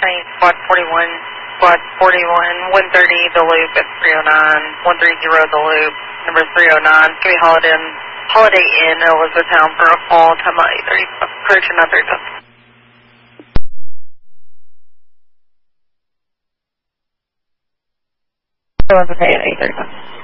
County Squad 41, Squad 41, 130 the loop at 309, 130 the loop, number 309. It's going to be Holiday Inn, Elizabethtown for a call, time out 8:30, approaching 9:30. Okay, at 8:35.